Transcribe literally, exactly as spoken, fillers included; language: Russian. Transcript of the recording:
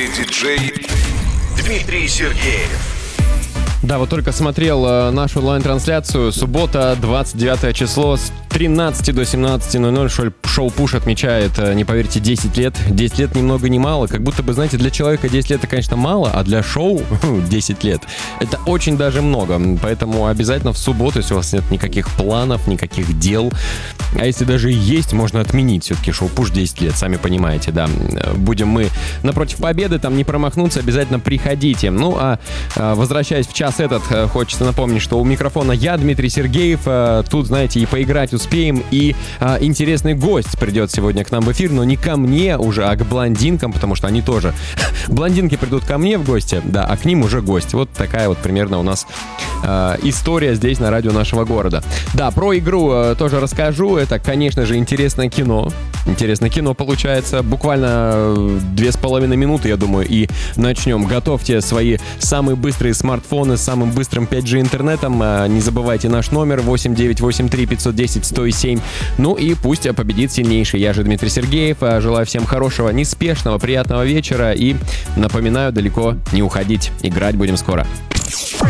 диджей Дмитрий Сергеев. Да, вот только смотрел э, нашу онлайн-трансляцию. Суббота, двадцать девятое число, с тринадцати до семнадцати ноль ноль шоу, шоу «Пуш» отмечает, э, не поверите, десять лет. десять лет ни много ни мало. Как будто бы, знаете, для человека десять лет это, конечно, мало, а для шоу десять лет это очень даже много. Поэтому обязательно в субботу, если у вас нет никаких планов, никаких дел, а если даже и есть, можно отменить все-таки шоу «Пуш» десять лет, сами понимаете, да. Будем мы напротив победы, там не промахнуться, обязательно приходите. Ну, а возвращаясь в час этот, хочется напомнить, что у микрофона я, Дмитрий Сергеев. Тут, знаете, и поиграть успеем, и а, интересный гость придет сегодня к нам в эфир, но не ко мне уже, а к блондинкам, потому что они тоже... Блондинки придут ко мне в гости, да, а к ним уже гость. Вот такая вот примерно у нас а, история здесь на радио нашего города. Да, про игру а, тоже расскажу. Это, конечно же, интересное кино. Интересное кино получается. Буквально две с половиной минуты, я думаю, и начнем. Готовьте свои самые быстрые смартфоны с самым быстрым пять джи интернетом. Не забывайте наш номер восемь девятьсот восемьдесят три пятьсот десять сто семь. Ну и пусть победит сильнейший. Я же Дмитрий Сергеев. Желаю всем хорошего, неспешного, приятного вечера. И напоминаю, далеко не уходить. Играть будем скоро.